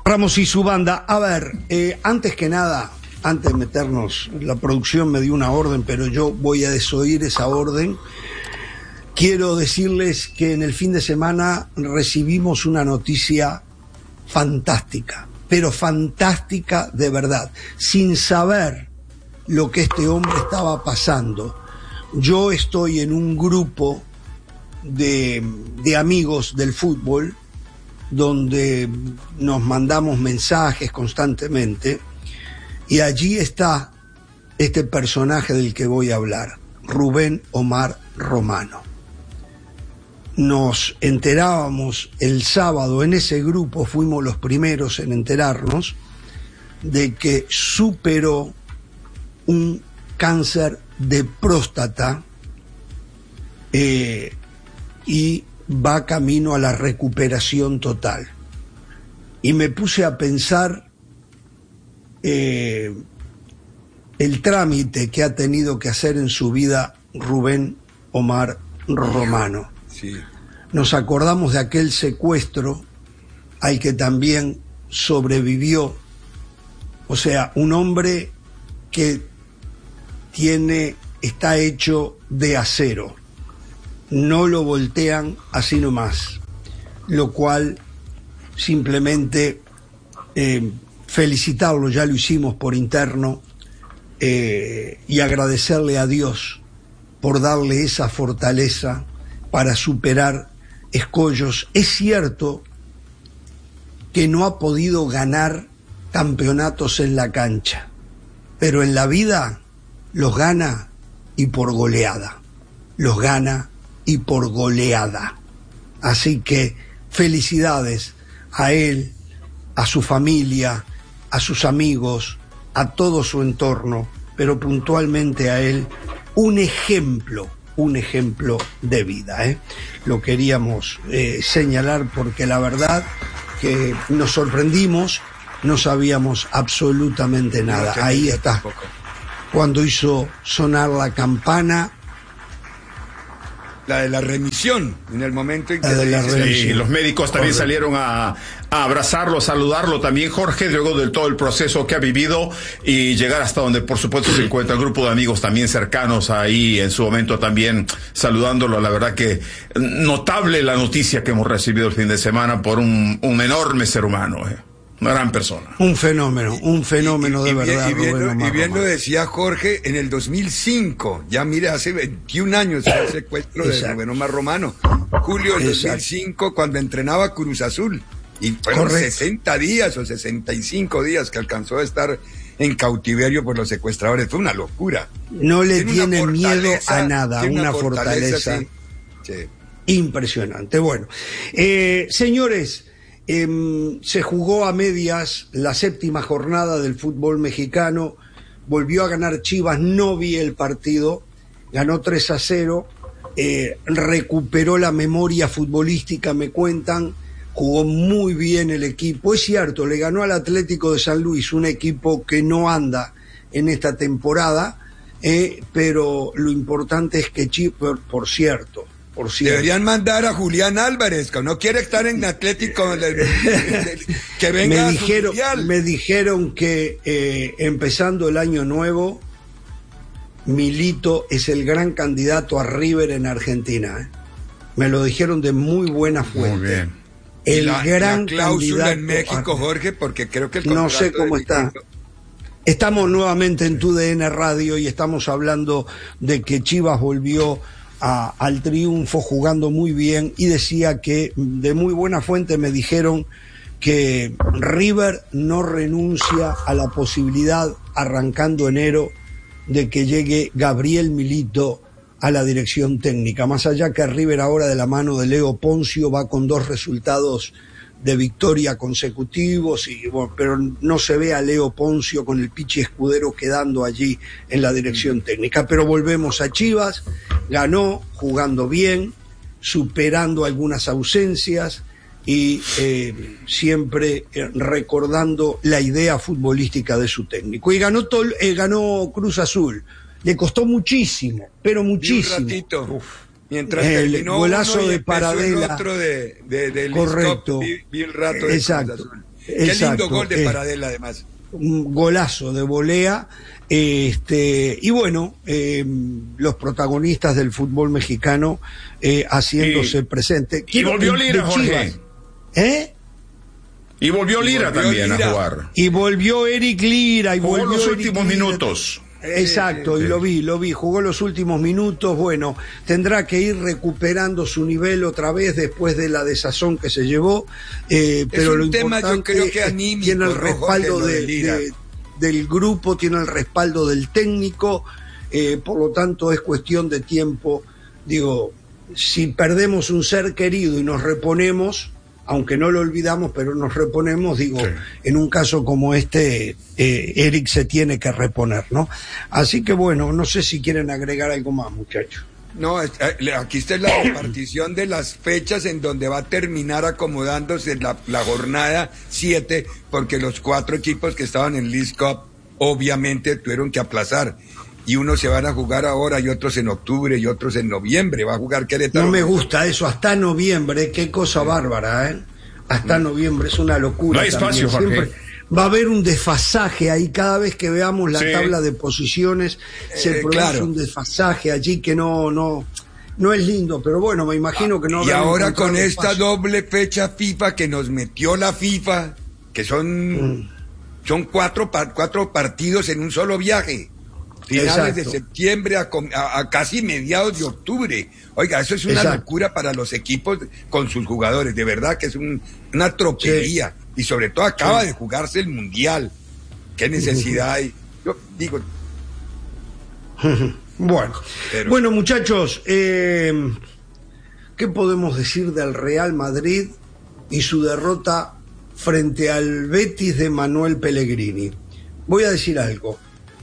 Ramos y su banda. A ver, antes que nada, antes de meternos, la producción me dio una orden, pero yo voy a desoír esa orden. Quiero decirles que en el fin de semana recibimos una noticia fantástica, pero fantástica de verdad, sin saber lo que este hombre estaba pasando. Yo estoy en un grupo de amigos del fútbol donde nos mandamos mensajes constantemente, y allí está este personaje del que voy a hablar, Rubén Omar Romano. Nos enterábamos el sábado, en ese grupo fuimos los primeros en enterarnos de que superó un cáncer de próstata y va camino a la recuperación total. Y me puse a pensar el trámite que ha tenido que hacer en su vida Rubén Omar Romano. Sí. Nos acordamos de aquel secuestro al que también sobrevivió. O sea, un hombre que está hecho de acero. No lo voltean así nomás, lo cual simplemente felicitarlo, ya lo hicimos por interno, y agradecerle a Dios por darle esa fortaleza para superar escollos. Es cierto que no ha podido ganar campeonatos en la cancha, pero en la vida los gana y por goleada, los gana y por goleada. Así que felicidades a él, a su familia, a sus amigos, a todo su entorno, pero puntualmente a él, un ejemplo de vida, ¿eh? Lo queríamos señalar porque la verdad que nos sorprendimos, no sabíamos absolutamente nada. Ahí está, cuando hizo sonar la campana, la de la remisión, en el momento en que sí, los médicos también salieron a abrazarlo, saludarlo también, Jorge, luego de todo el proceso que ha vivido y llegar hasta donde por supuesto se encuentra el grupo de amigos también cercanos ahí en su momento también saludándolo. La verdad que notable la noticia que hemos recibido el fin de semana por un enorme ser humano, una gran persona. Un fenómeno de verdad. Y bien lo decía Jorge, en el 2005, ya mire, hace 21 años el secuestro de Rubén Omar Romano, julio del 2005, cuando entrenaba Cruz Azul, y fueron 60 días o 65 días que alcanzó a estar en cautiverio por los secuestradores. Fue una locura. No le tiene miedo a nada, una fortaleza sí. Impresionante. Bueno, señores, se jugó a medias la 7ª jornada del fútbol mexicano, volvió a ganar Chivas, no vi el partido, ganó 3-0, recuperó la memoria futbolística, me cuentan, jugó muy bien el equipo. Es cierto, le ganó al Atlético de San Luis, un equipo que no anda en esta temporada, pero lo importante es que Chivas, por cierto, deberían mandar a Julián Álvarez, que no quiere estar en Atlético, que venga me dijeron que empezando el año nuevo, Milito es el gran candidato a River en Argentina. Me lo dijeron de muy buena fuente. Muy bien. La cláusula en México, Jorge, porque creo que no sé cómo está. Estamos nuevamente en TUDN Radio y estamos hablando de que Chivas volvió al triunfo jugando muy bien, y decía que de muy buena fuente me dijeron que River no renuncia a la posibilidad, arrancando enero, de que llegue Gabriel Milito a la dirección técnica. Más allá que River ahora, de la mano de Leo Poncio, va con 2 resultados de victoria consecutivos, pero no se ve a Leo Poncio con el Pichi Escudero quedando allí en la dirección técnica. Pero volvemos a Chivas, ganó jugando bien, superando algunas ausencias y siempre recordando la idea futbolística de su técnico. Y ganó Cruz Azul. Le costó muchísimo, pero muchísimo. Un ratito. Mientras el golazo de Paradela. El otro de correcto. Vi el rato de exacto. Exacto, qué lindo gol de Paradela, además. Un golazo de volea. Y bueno, los protagonistas del fútbol mexicano haciéndose presente. Y volvió Lira, Jorge. Y volvió Lira también a jugar. Y volvió Eric Lira. Y jugó volvió los Eric últimos Lira. Minutos. Exacto, y lo vi, jugó los últimos minutos. Bueno, tendrá que ir recuperando su nivel otra vez después de la desazón que se llevó, pero lo importante yo creo que anímico, tiene el respaldo del grupo, tiene el respaldo del técnico, por lo tanto es cuestión de tiempo. Digo, si perdemos un ser querido y nos reponemos, aunque no lo olvidamos, pero nos reponemos, digo, en un caso como este, Eric se tiene que reponer, ¿no? Así que bueno, no sé si quieren agregar algo más, muchachos. No, aquí está la repartición de las fechas en donde va a terminar acomodándose la jornada 7, porque los 4 equipos que estaban en League Cup obviamente tuvieron que aplazar. Y unos se van a jugar ahora y otros en octubre y otros en noviembre. Va a jugar Querétaro. No me gusta eso, hasta noviembre, qué cosa bárbara, ¿eh? Hasta noviembre es una locura. No hay espacio, Jorge. Siempre va a haber un desfasaje ahí, cada vez que veamos la tabla de posiciones, se produce un desfasaje allí que no es lindo, pero bueno, me imagino que no. Y ahora con esta doble fecha FIFA que nos metió la FIFA, que son 4 partidos en un solo viaje. Finales de septiembre a casi mediados de octubre. Oiga, eso es una locura para los equipos con sus jugadores. De verdad que es una tropelía. Y sobre todo acaba de jugarse el Mundial. ¿Qué necesidad hay? Yo digo... Bueno, muchachos, ¿qué podemos decir del Real Madrid y su derrota frente al Betis de Manuel Pellegrini? Voy a decir algo.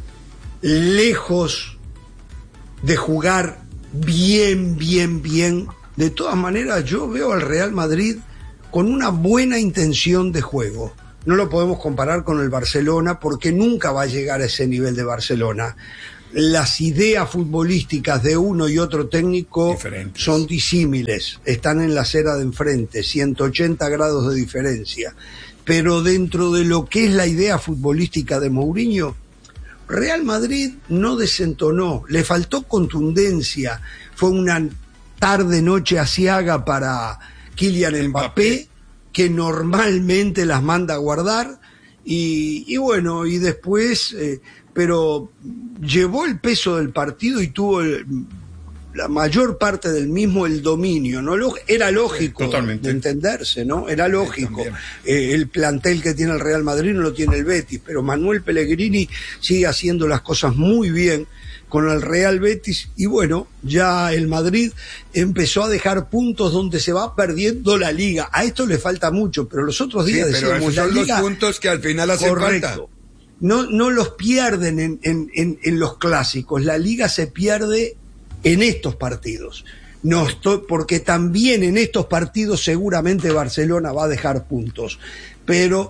Lejos de jugar bien, de todas maneras yo veo al Real Madrid con una buena intención de juego. No lo podemos comparar con el Barcelona porque nunca va a llegar a ese nivel de Barcelona. Las ideas futbolísticas de uno y otro técnico son disímiles, están en la acera de enfrente, 180 grados de diferencia. Pero dentro de lo que es la idea futbolística de Mourinho, Real Madrid no desentonó, le faltó contundencia, fue una tarde-noche aciaga para Kylian Mbappé, que normalmente las manda a guardar, y bueno, y después, pero llevó el peso del partido y tuvo la mayor parte del mismo el dominio, ¿no? Era lógico de entenderse, ¿no? Era lógico. El plantel que tiene el Real Madrid no lo tiene el Betis, pero Manuel Pellegrini sigue haciendo las cosas muy bien con el Real Betis, y bueno, ya el Madrid empezó a dejar puntos donde se va perdiendo la liga. A esto le falta mucho, pero los otros días decíamos, son los puntos que al final hacen falta. No los pierden en los clásicos, la liga se pierde en estos partidos. Porque también en estos partidos seguramente Barcelona va a dejar puntos, pero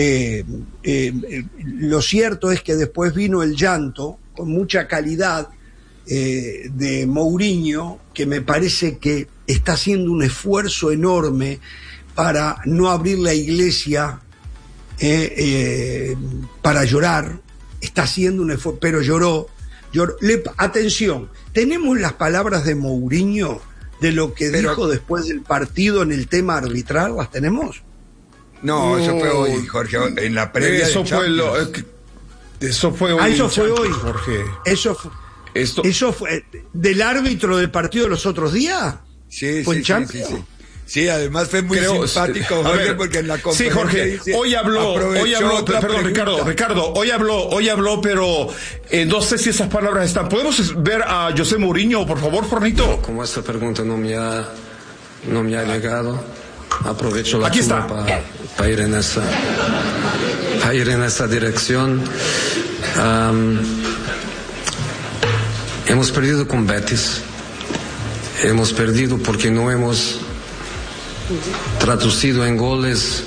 lo cierto es que después vino el llanto con mucha calidad de Mourinho, que me parece que está haciendo un esfuerzo enorme para no abrir la iglesia para llorar. Está haciendo un esfuerzo, pero lloró. Atención, tenemos las palabras de Mourinho de lo que dijo después del partido en el tema arbitral, ¿las tenemos? No, eso fue hoy, Jorge, en la previa. Eso fue hoy. Eso fue hoy, Jorge. Eso fue del árbitro del partido de los otros días. Sí, ¿Fue sí, en Champions? sí. Sí, además fue muy simpático, Jorge, porque en la conferencia... Sí, Jorge, dice, hoy habló, perdón, Ricardo, hoy habló, pero no sé si esas palabras están. ¿Podemos ver a José Mourinho, por favor, Fornito? Como esta pregunta no me ha llegado, aprovecho la turma para ir en esa dirección. Hemos perdido con Betis, hemos perdido porque no hemos traducido en goles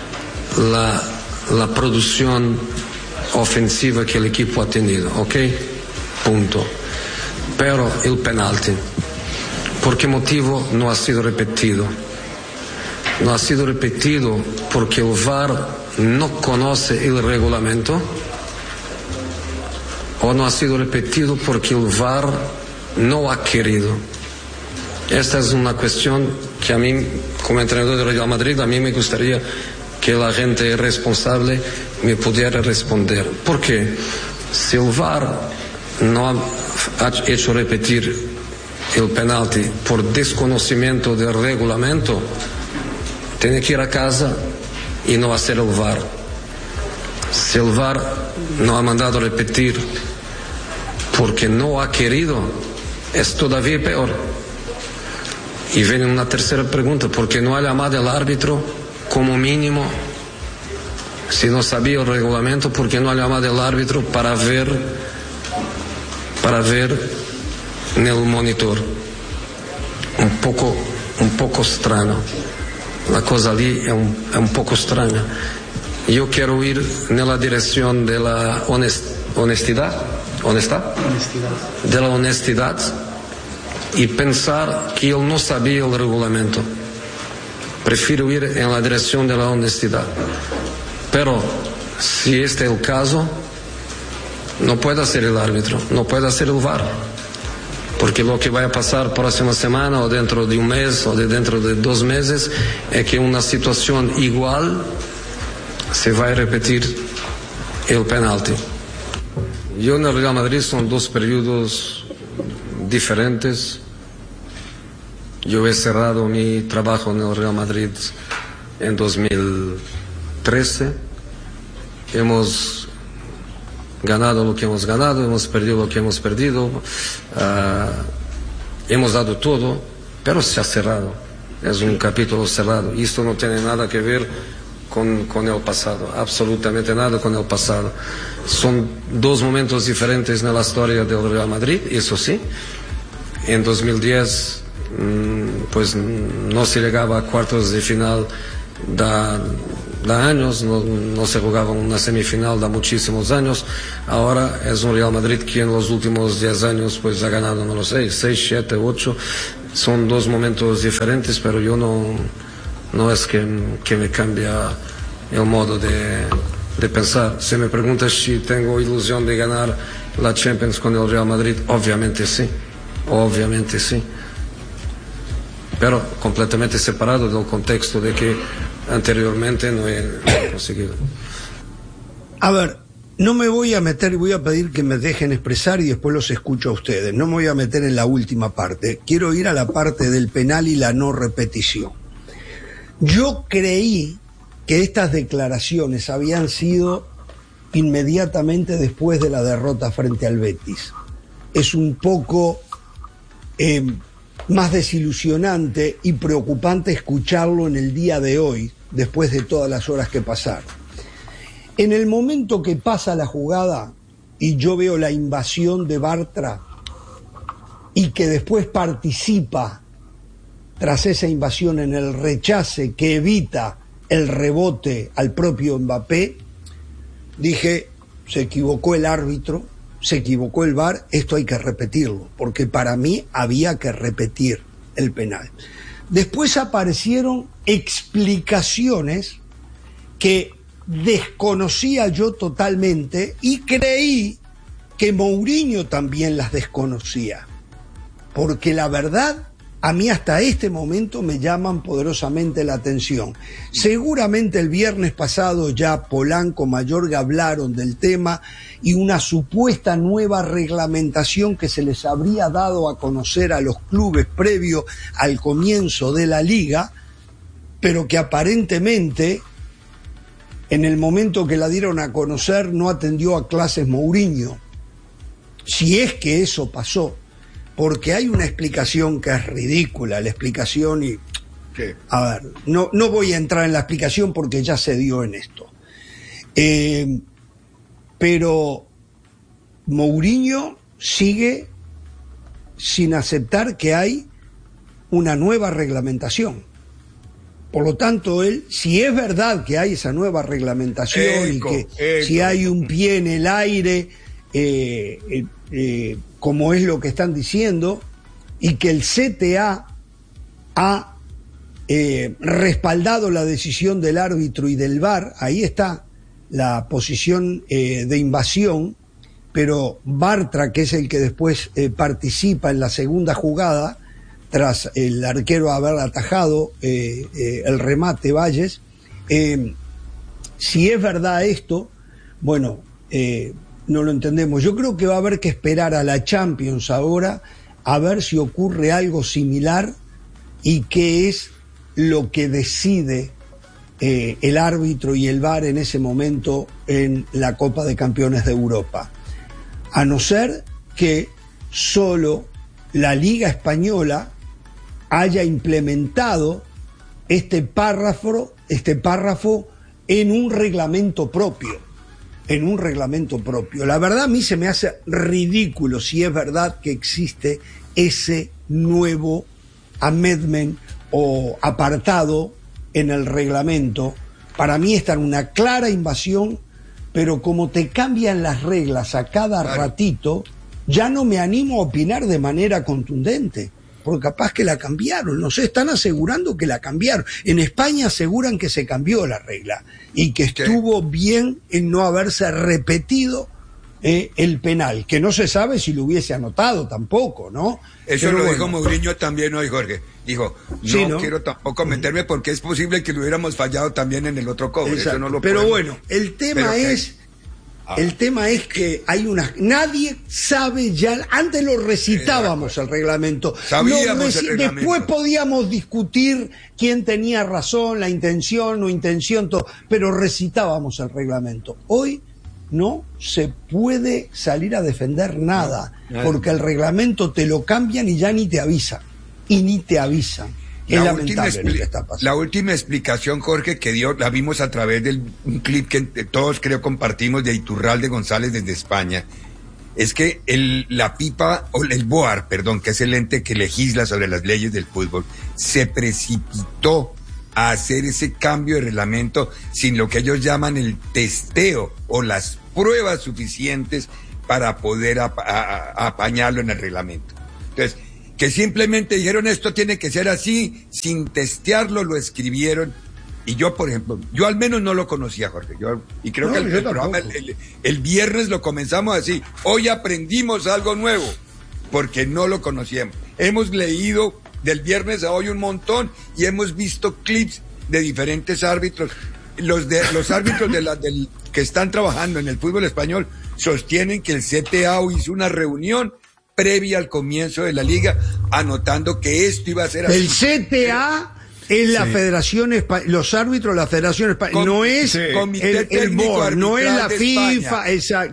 la producción ofensiva que el equipo ha tenido, ¿ok? Punto. Pero el penalti, ¿por qué motivo no ha sido repetido? no ha sido repetido porque el VAR no conoce el reglamento, o no ha sido repetido porque el VAR no ha querido. Esta es una cuestión que a mí, como entrenador del Real Madrid, a mí me gustaría que la gente responsable me pudiera responder. ¿Por qué? Si el VAR no ha hecho repetir el penalti por desconocimiento del reglamento, tiene que ir a casa y no hacer el VAR. Si el VAR no ha mandado repetir porque no ha querido, es todavía peor. Y viene una tercera pregunta: ¿por qué no ha llamado al árbitro como mínimo? Si no sabía el reglamento, ¿por qué no ha llamado al árbitro para ver en el monitor? Un poco extraño. La cosa allí es un poco extraña. Yo quiero ir en la dirección de la honestidad, de la honestidad, y pensar que él no sabía el reglamento. Prefiero ir en la dirección de la honestidad. Pero si este es el caso, no puede ser el árbitro, no puede ser el VAR, porque lo que va a pasar próxima semana o dentro de un mes o dentro de 2 meses es que una situación igual se va a repetir el penalti. Yo en el Real Madrid son 2 periodos diferentes. Yo he cerrado mi trabajo en el Real Madrid en 2013. Hemos ganado lo que hemos ganado, hemos perdido lo que hemos perdido, hemos dado todo, pero se ha cerrado. Es un capítulo cerrado. Y esto no tiene nada que ver con el pasado, absolutamente nada con el pasado. Son 2 momentos diferentes en la historia del Real Madrid, eso sí. En 2010 pues no se llegaba a cuartos de final da años, no se jugaba una semifinal da muchísimos años. Ahora es un Real Madrid que en los últimos 10 años pues ha ganado, no lo sé, 6, 7, 8. Son 2 momentos diferentes, pero yo no es que me cambia el modo de pensar. Si me preguntas si tengo ilusión de ganar la Champions con el Real Madrid, obviamente sí, pero completamente separado del contexto de que anteriormente no he conseguido. A ver, no me voy a meter, y voy a pedir que me dejen expresar y después los escucho a ustedes. No me voy a meter en la última parte. Quiero ir a la parte del penal y la no repetición. Yo creí que estas declaraciones habían sido inmediatamente después de la derrota frente al Betis. Es un poco más desilusionante y preocupante escucharlo en el día de hoy, después de todas las horas que pasaron. En el momento que pasa la jugada y yo veo la invasión de Bartra y que después participa tras esa invasión en el rechace que evita el rebote al propio Mbappé, dije, se equivocó el árbitro, se equivocó el VAR, esto hay que repetirlo, porque para mí había que repetir el penal. Después aparecieron explicaciones que desconocía yo totalmente y creí que Mourinho también las desconocía, porque la verdad, a mí hasta este momento me llaman poderosamente la atención. Seguramente el viernes pasado ya Polanco, Mayorga hablaron del tema y una supuesta nueva reglamentación que se les habría dado a conocer a los clubes previo al comienzo de la liga, pero que aparentemente en el momento que la dieron a conocer no atendió a clases Mourinho. Si es que eso pasó. Porque hay una explicación que es ridícula, la explicación y... A ver, no voy a entrar en la explicación porque ya se dio en esto. Pero Mourinho sigue sin aceptar que hay una nueva reglamentación. Por lo tanto, él, si es verdad que hay esa nueva reglamentación y que si hay un pie en el aire... como es lo que están diciendo, y que el CTA ha respaldado la decisión del árbitro y del VAR, ahí está la posición de invasión, pero Bartra, que es el que después participa en la segunda jugada, tras el arquero haber atajado el remate Valles, si es verdad esto, bueno, no lo entendemos. Yo creo que va a haber que esperar a la Champions ahora a ver si ocurre algo similar y qué es lo que decide el árbitro y el VAR en ese momento en la Copa de Campeones de Europa. A no ser que solo la Liga Española haya implementado este párrafo en un reglamento propio. La verdad a mí se me hace ridículo si es verdad que existe ese nuevo amendment o apartado en el reglamento. Para mí está en una clara invasión, pero como te cambian las reglas a cada ratito, ya no me animo a opinar de manera contundente, porque capaz que la cambiaron, no sé, están asegurando que la cambiaron. En España aseguran que se cambió la regla y que estuvo bien en no haberse repetido el penal, que no se sabe si lo hubiese anotado tampoco, ¿no? Eso pero lo dijo Mourinho también hoy, Jorge. Dijo, no quiero tampoco meterme porque es posible que lo hubiéramos fallado también en el otro cobre. Eso no lo pero bueno, el tema es que hay nadie sabe ya, antes lo recitábamos el reglamento. Sabíamos el reglamento. Después podíamos discutir quién tenía razón, la intención, no intención, todo, pero recitábamos el reglamento. Hoy no se puede salir a defender nada, porque el reglamento te lo cambian y ya ni te avisan. Es lamentable lo que está pasando. La última explicación, Jorge, que dio, la vimos a través de un clip que todos creo compartimos de Iturralde González desde España, es que la pipa, o el BOAR, perdón, que es el ente que legisla sobre las leyes del fútbol, se precipitó a hacer ese cambio de reglamento sin lo que ellos llaman el testeo o las pruebas suficientes para poder apañarlo en el reglamento. Entonces, que simplemente dijeron esto tiene que ser así, sin testearlo lo escribieron, y yo, por ejemplo, yo al menos no lo conocía, Jorge, y creo que el programa el viernes lo comenzamos así, hoy aprendimos algo nuevo, porque no lo conocíamos, hemos leído del viernes a hoy un montón, y hemos visto clips de diferentes árbitros, los árbitros que están trabajando en el fútbol español sostienen que el CTA hizo una reunión previa al comienzo de la liga, anotando que esto iba a ser así. El CTA es la Federación Española, los árbitros de la Federación Española, no es el BOR, no es la FIFA,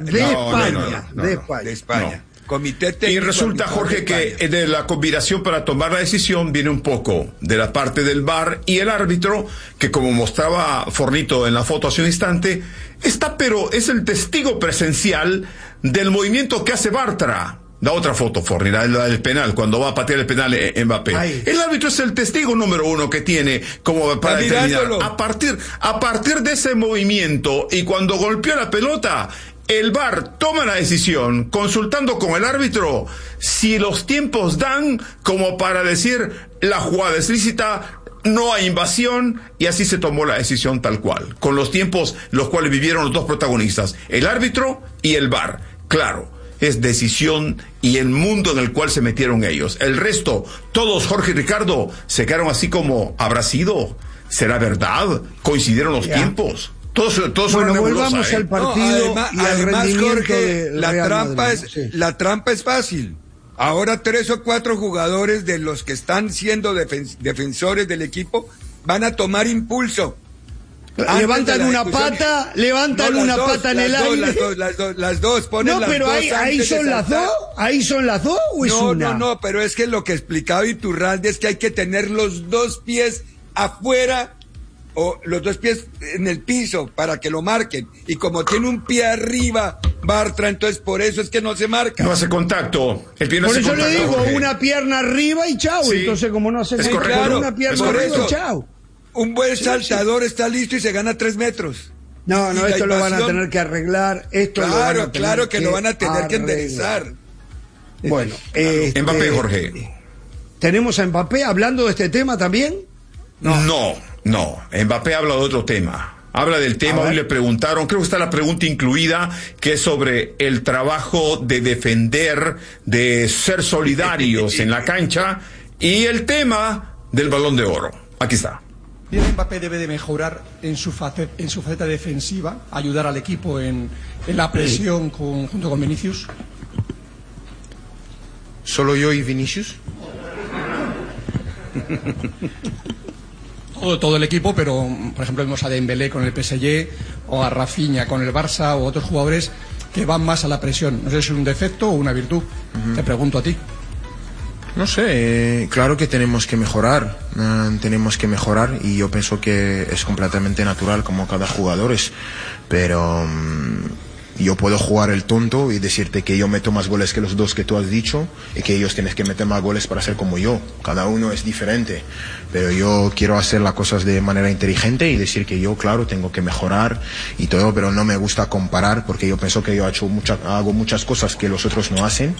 de España. Comité técnico. Y resulta, Jorge, que de la combinación para tomar la decisión viene un poco de la parte del VAR y el árbitro, que como mostraba Fornito en la foto hace un instante, pero es el testigo presencial del movimiento que hace Bartra. La otra foto, Forni, la del penal, cuando va a patear el penal Mbappé. Ay. El árbitro es el testigo número uno que tiene como para determinar. A partir de ese movimiento y cuando golpeó la pelota, el VAR toma la decisión, consultando con el árbitro, si los tiempos dan como para decir la jugada es lícita, no hay invasión, y así se tomó la decisión tal cual, con los tiempos los cuales vivieron los dos protagonistas, el árbitro y el VAR. Claro, es decisión y el mundo en el cual se metieron ellos. El resto, todos, Jorge y Ricardo, se quedaron así como, ¿habrá sido? ¿Será verdad? ¿Coincidieron los tiempos? Todos bueno, volvamos al partido y al rendimiento, Jorge, de la trampa es fácil. Ahora 3 o 4 jugadores de los que están siendo defensores del equipo van a tomar impulso. Levantan una pata en el aire. Las dos, ponen las dos. No, pero ahí son las dos, ¿o es una? No, pero es que lo que explicaba Iturralde es que hay que tener los 2 pies afuera o los 2 pies en el piso para que lo marquen. Y como tiene un pie arriba, Bartra, entonces por eso es que no se marca. No hace contacto. El pie no hace contacto. Por eso le digo, Jorge, una pierna arriba y chao. Sí. Entonces, como no hace contacto, una pierna arriba y chao. Un buen saltador está listo y se gana 3 metros. No, esto lo van a tener que arreglar. Claro que lo van a tener que enderezar. Bueno, Mbappé, Jorge. ¿Tenemos a Mbappé hablando de este tema también? No. Mbappé habla de otro tema. Habla del tema, hoy le preguntaron, creo que está la pregunta incluida, que es sobre el trabajo de defender, de ser solidarios en la cancha, y el tema del Balón de Oro. Aquí está. Mbappé debe de mejorar en su faceta defensiva, ayudar al equipo en la presión junto con Vinicius. ¿Solo yo y Vinicius? Todo el equipo, pero por ejemplo vemos a Dembélé con el PSG o a Rafinha con el Barça o otros jugadores que van más a la presión. No sé si es un defecto o una virtud. Te pregunto a ti. No sé, claro que tenemos que mejorar y yo pienso que es completamente natural como cada jugador es, pero yo puedo jugar el tonto y decirte que yo meto más goles que los dos que tú has dicho y que ellos tienen que meter más goles para ser como yo. Cada uno es diferente, pero yo quiero hacer las cosas de manera inteligente y decir que yo, claro, tengo que mejorar y todo, pero no me gusta comparar porque yo pienso que yo hago muchas cosas que los otros no hacen.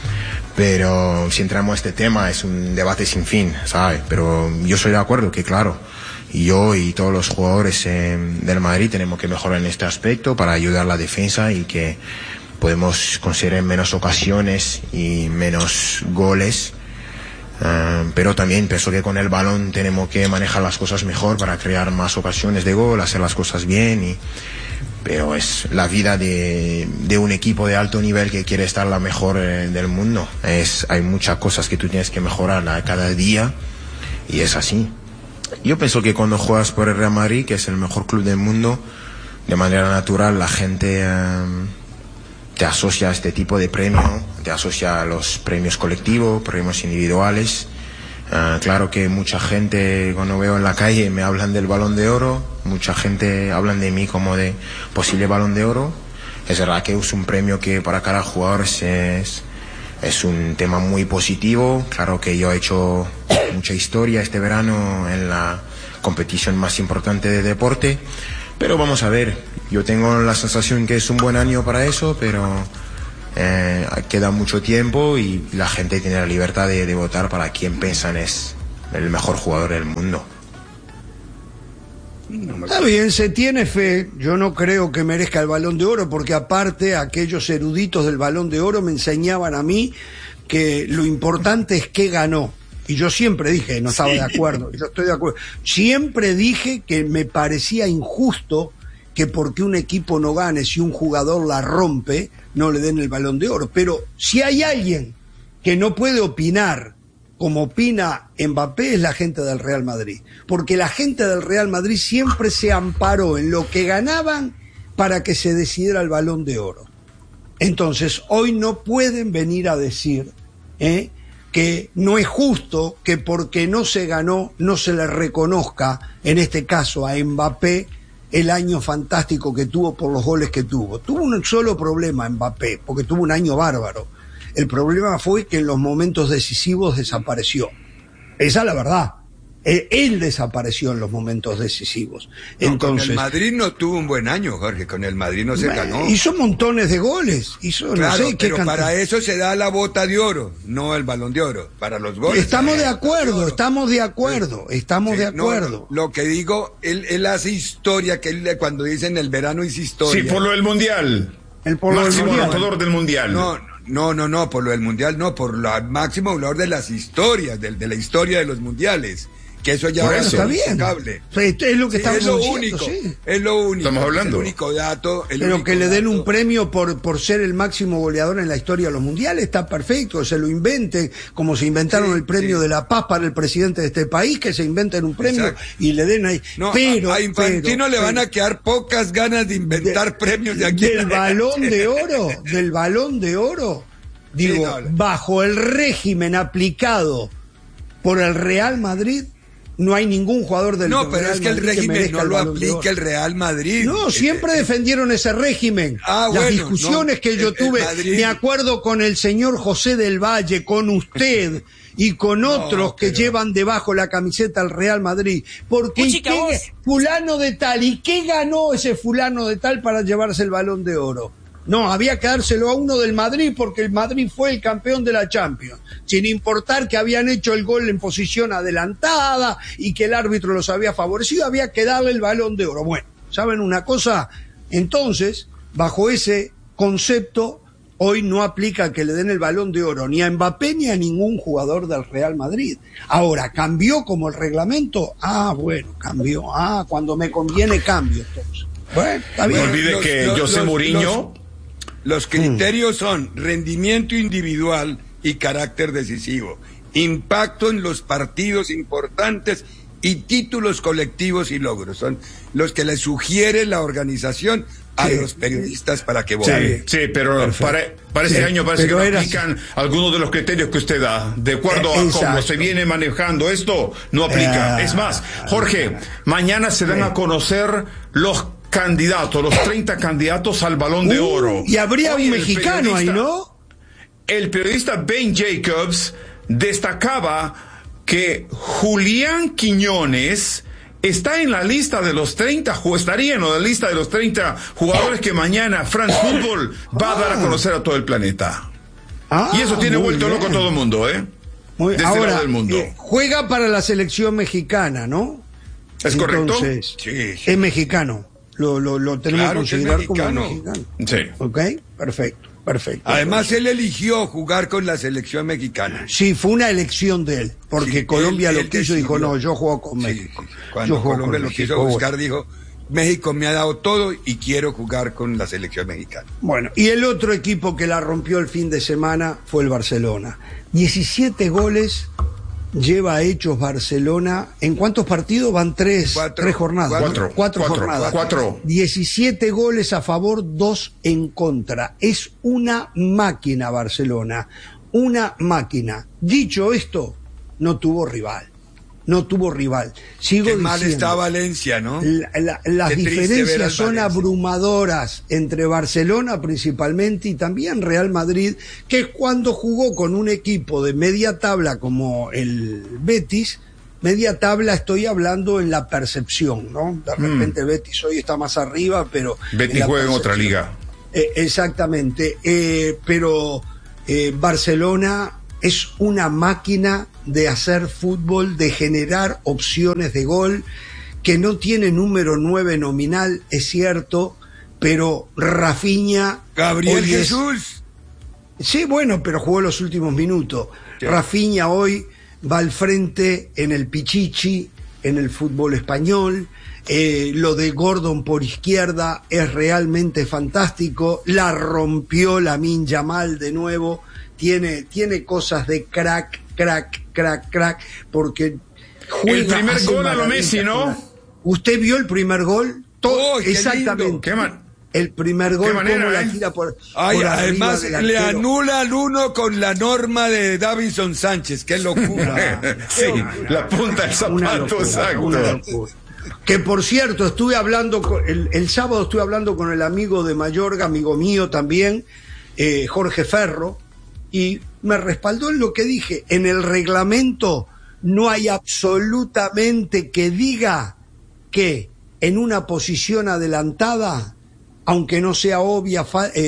Pero si entramos a este tema es un debate sin fin, ¿sabes? Pero yo estoy de acuerdo que, claro, yo y todos los jugadores del Madrid tenemos que mejorar en este aspecto para ayudar a la defensa y que podemos conseguir menos ocasiones y menos goles. Pero también pienso que con el balón tenemos que manejar las cosas mejor para crear más ocasiones de gol, hacer las cosas bien pero es la vida de un equipo de alto nivel que quiere estar la mejor del mundo. Hay muchas cosas que tú tienes que mejorar cada día y es así. Yo pienso que cuando juegas por el Real Madrid, que es el mejor club del mundo, de manera natural la gente te asocia a este tipo de premio, te asocia a los premios colectivos, premios individuales. Claro que mucha gente cuando veo en la calle me hablan del Balón de Oro, mucha gente hablan de mí como de posible Balón de Oro. Es verdad que es un premio que para cada jugador es un tema muy positivo. Claro que yo he hecho mucha historia este verano en la competición más importante de deporte, pero vamos a ver, yo tengo la sensación que es un buen año para eso, pero queda mucho tiempo y la gente tiene la libertad de votar para quien piensan es el mejor jugador del mundo. Está bien, se tiene fe. Yo no creo que merezca el Balón de Oro, porque aparte aquellos eruditos del Balón de Oro me enseñaban a mí que lo importante es que ganó. Y yo siempre dije, no estaba de acuerdo, yo estoy de acuerdo. Siempre dije que me parecía injusto que porque un equipo no gane, si un jugador la rompe, no le den el Balón de Oro. Pero si hay alguien que no puede opinar como opina Mbappé, es la gente del Real Madrid. Porque la gente del Real Madrid siempre se amparó en lo que ganaban para que se decidiera el Balón de Oro. Entonces, hoy no pueden venir a decir que no es justo que porque no se ganó, no se le reconozca, en este caso a Mbappé, el año fantástico que tuvo por los goles que tuvo. Tuvo un solo problema Mbappé, porque tuvo un año bárbaro. El problema fue que en los momentos decisivos desapareció. Esa es la verdad. Él desapareció en los momentos decisivos. No, entonces, con el Madrid no tuvo un buen año, Jorge. Con el Madrid no se ganó. Hizo montones de goles. Claro, no sé qué pero para eso se da la bota de oro, no el Balón de Oro. Para los goles. Estamos de acuerdo. No, lo que digo, él hace historia, que él cuando dicen el verano hizo historia. Sí, por lo del Mundial. Máximo anotador del Mundial. No, por lo del Mundial no, por lo máximo goleador de las historias, de la historia de los mundiales. Que eso ya está bien. Es lo que estamos diciendo, es lo único. Estamos hablando. Es el único dato. Pero que le den un premio por ser el máximo goleador en la historia de los mundiales, está perfecto, se lo inventen, como se inventaron el premio de la paz para el presidente de este país, que se inventen un premio y le den ahí. No, a Infantino le van a quedar pocas ganas de inventar premios de aquí. Del Balón de Oro, digo, bajo el régimen aplicado por el Real Madrid, no hay ningún jugador del Real Madrid. No, pero es que el régimen no lo aplica el Real Madrid. No, siempre defendieron ese régimen. Las discusiones que yo tuve, me acuerdo con el señor José del Valle, con usted y con otros que llevan debajo la camiseta al Real Madrid. Porque fulano de tal, ¿y qué ganó ese fulano de tal para llevarse el Balón de Oro? No, había que dárselo a uno del Madrid porque el Madrid fue el campeón de la Champions, sin importar que habían hecho el gol en posición adelantada y que el árbitro los había favorecido, había que darle el Balón de Oro. Bueno, ¿saben una cosa? Entonces, bajo ese concepto, hoy no aplica que le den el Balón de Oro ni a Mbappé ni a ningún jugador del Real Madrid. Ahora, ¿cambió como el reglamento? Bueno, cambió. Cuando me conviene cambio, entonces. Bueno, está bien. No olvide que José Mourinho... Los criterios son rendimiento individual y carácter decisivo, impacto en los partidos importantes y títulos colectivos y logros. Son los que le sugiere la organización a los periodistas para que voten. Sí, pero para este año parece que no aplican algunos de los criterios que usted da. De acuerdo a cómo se viene manejando esto, no aplica. Es más, Jorge, mañana se dan a conocer los candidatos, los 30 candidatos al Balón de Oro. Y habría un mexicano ahí, ¿no? El periodista Ben Jacobs destacaba que Julián Quiñones está en la lista de los 30, estaría en la lista de los 30 jugadores que mañana France Football va a dar a conocer a todo el planeta. Y eso tiene vuelto loco a todo el mundo, ¿eh? De este lado del mundo. Juega para la selección mexicana, ¿no? ¿Es correcto? Entonces, es mexicano. Lo tenemos que considerar como mexicano. Sí. ¿Ok? Perfecto. Además, él eligió jugar con la selección mexicana. Sí, fue una elección de él, porque Colombia lo quiso y dijo, no, yo juego con México. Cuando Colombia lo quiso buscar, dijo, México me ha dado todo y quiero jugar con la selección mexicana. Bueno, y el otro equipo que la rompió el fin de semana fue el Barcelona. 17 goles lleva hechos Barcelona. ¿En cuántos partidos? Van tres jornadas. Cuatro jornadas. 17 goles a favor, 2 en contra. Es una máquina Barcelona. Una máquina. Dicho esto, no tuvo rival. Sigo diciendo. Mal está Valencia, ¿no? Las diferencias son abrumadoras entre Barcelona principalmente y también Real Madrid, que cuando jugó con un equipo de media tabla como el Betis, media tabla estoy hablando en la percepción, ¿no? De repente Betis hoy está más arriba, pero... Betis juega en otra liga. Exactamente, pero Barcelona es una máquina de hacer fútbol, de generar opciones de gol, que no tiene número 9 nominal, es cierto, pero Rafinha... Gabriel Jesús. Sí, bueno, pero jugó los últimos minutos. Sí. Rafinha hoy va al frente en el Pichichi, en el fútbol español. Lo de Gordon por izquierda es realmente fantástico. La rompió Lamine Yamal de nuevo. Tiene cosas de crack, porque juega. El primer gol a lo Messi, ¿no? ¿Usted vio el primer gol? Exactamente. El primer gol, manera, la tira por además le anulan uno con la norma de Davinson Sánchez, qué locura. Sí, la punta del zapato, exacto. Que por cierto, estuve hablando el sábado estuve hablando con el amigo de Mayorga, amigo mío también, Jorge Ferro, y me respaldó en lo que dije. En el reglamento no hay absolutamente que diga que en una posición adelantada, aunque no sea obvia,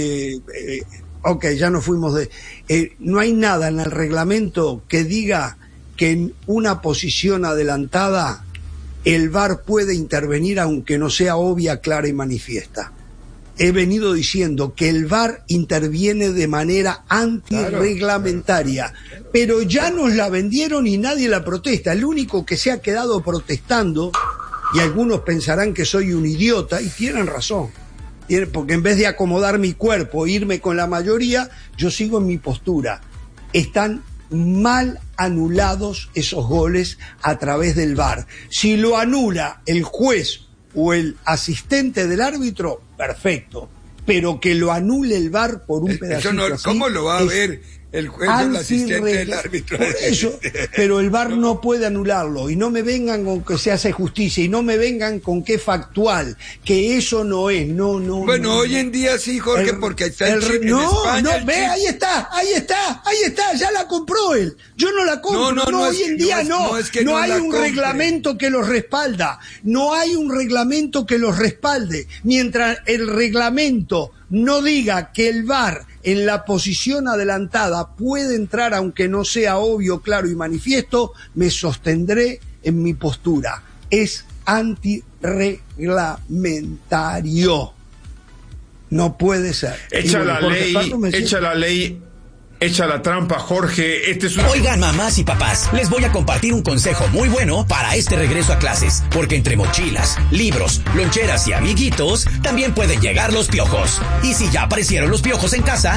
ya nos fuimos no hay nada en el reglamento que diga que en una posición adelantada el VAR puede intervenir aunque no sea obvia, clara y manifiesta. He venido diciendo que el VAR interviene de manera antirreglamentaria, pero ya nos la vendieron y nadie la protesta. El único que se ha quedado protestando, y algunos pensarán que soy un idiota, y tienen razón, porque en vez de acomodar mi cuerpo e irme con la mayoría, yo sigo en mi postura. Están mal anulados esos goles a través del VAR. Si lo anula el juez o el asistente del árbitro, perfecto, pero que lo anule el VAR por un pedacito así, ¿cómo lo va a ver el juez o el asistente del árbitro? Por eso, pero el VAR no puede anularlo, y no me vengan con que se hace justicia, y no me vengan con que es factual, que eso no es, no. Bueno, hoy en día sí, Jorge, porque está el chip en España. Ve, ahí está, ya la compró él. Yo no la compro, no hoy en día no. No hay un reglamento que los respalda, no hay un reglamento que los respalde. Mientras el reglamento no diga que el VAR en la posición adelantada puede entrar aunque no sea obvio, claro y manifiesto, me sostendré en mi postura. Es antirreglamentario. No puede ser. Echa la ley, echa la trampa, Jorge. Oigan, mamás y papás, les voy a compartir un consejo muy bueno para este regreso a clases, porque entre mochilas, libros, loncheras y amiguitos, también pueden llegar los piojos. Y si ya aparecieron los piojos en casa,